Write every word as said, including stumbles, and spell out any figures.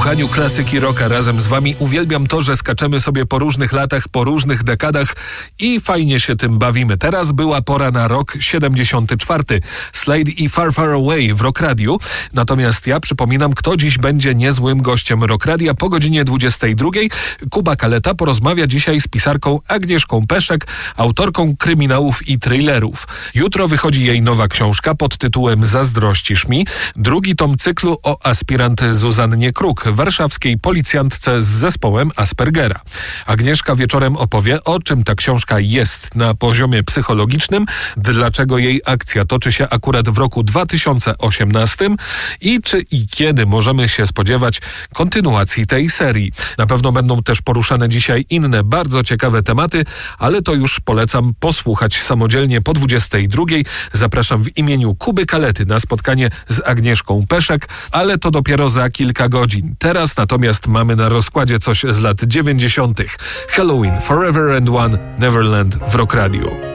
słuchaniu klasyki rocka razem z wami. Uwielbiam to, że skaczemy sobie po różnych latach, po różnych dekadach i fajnie się tym bawimy. Teraz była pora na rok siedemdziesiąty czwarty. Slade i Far Far Away w Rock Radiu. Natomiast ja przypominam, kto dziś będzie niezłym gościem Rock Radia. Po godzinie dwudziestej drugiej Kuba Kaleta porozmawia dzisiaj z pisarką Agnieszką Peszek, autorką kryminałów i thrillerów. Jutro wychodzi jej nowa książka pod tytułem Zazdrościsz mi. Drugi tom cyklu o aspirant Zuzannie Kruk, warszawskiej policjantce z zespołem Aspergera. Agnieszka wieczorem opowie, o czym ta książka jest na poziomie psychologicznym, dlaczego jej akcja toczy się akurat w roku dwa tysiące osiemnastym i czy i kiedy możemy się spodziewać kontynuacji tej serii. Na pewno będą też poruszane dzisiaj inne bardzo ciekawe tematy, ale to już polecam posłuchać samodzielnie po dwudziestej drugiej. Zapraszam w imieniu Kuby Kalety na spotkanie z Agnieszką Peszek, ale to dopiero za kilka godzin. Teraz natomiast mamy na rozkładzie coś z lat dziewięćdziesiątych. Halloween, Forever and One, Neverland w Rock Radio.